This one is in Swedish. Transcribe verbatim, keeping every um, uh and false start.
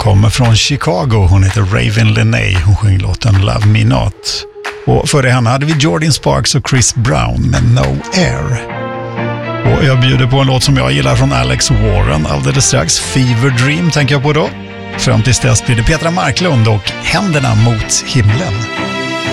kommer från Chicago. Hon heter Raven Lenae. Hon sjöng låten Love Me Not. Och före henne hade vi Jordan Sparks och Chris Brown med No Air. Och jag bjuder på en låt som jag gillar från Alex Warren alldeles strax. Fever Dream tänker jag på då. Fram tills dess blir det Petra Marklund och Händerna mot himlen.